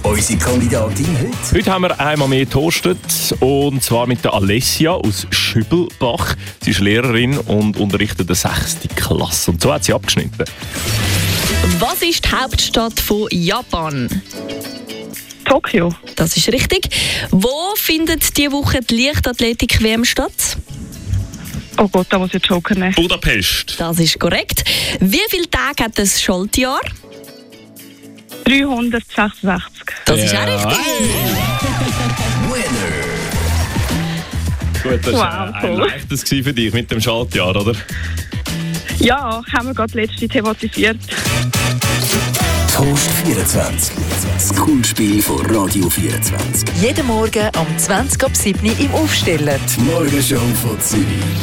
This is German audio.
Unsere Kandidatin heute? Heute haben wir einmal mehr getostet, und zwar mit der Alessia aus Schübelbach. Sie ist Lehrerin und unterrichtet die 6. Klasse. Und so hat sie abgeschnitten. Was ist die Hauptstadt von Japan? Tokio. Das ist richtig. Wo findet diese Woche die Leichtathletik-WM statt? Oh Gott, da muss ich Joker nehmen. Budapest. Das ist korrekt. Wie viele Tage hat das Schaltjahr? 366. Das ist auch richtig. Gut, das Wow, war ein cool. leichtes für dich mit dem Schaltjahr, oder? Ja, haben wir gerade letzte thematisiert. Toast 24. Das Coolspiel von Radio 24. Jeden Morgen um 20 ab 7 Uhr im Aufsteller. Die Morgenshow von Zürich.